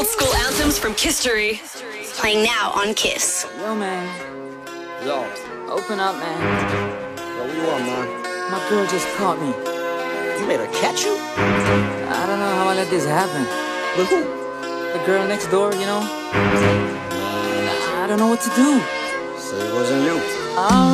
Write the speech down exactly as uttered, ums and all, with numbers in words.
Old school anthems from Kisstory. Playing now on Kiss. Yo, man. Yo. Open up, man. Yo, what you want, man? My girl just caught me. You made her catch you? I don't know how I let this happen. With who? The girl next door, you know? I don't know what to do. So it wasn't you. I